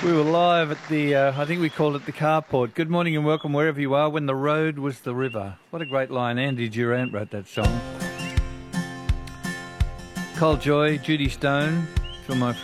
We were live at the, I think we called it the carport. Good morning and welcome wherever you are. When the road was the river. What a great line. Andy Durant wrote that song. Cole Joy, Judy Stone, for my friend.